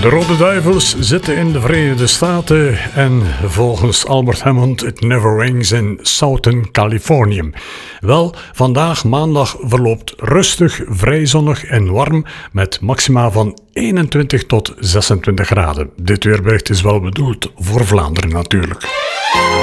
De Rode Duivels zitten in de Verenigde Staten en volgens Albert Hammond it never rains in Southern Californium. Wel, vandaag maandag verloopt rustig, vrij zonnig en warm met maxima van 21 tot 26 graden. Dit weerbericht is wel bedoeld voor Vlaanderen natuurlijk.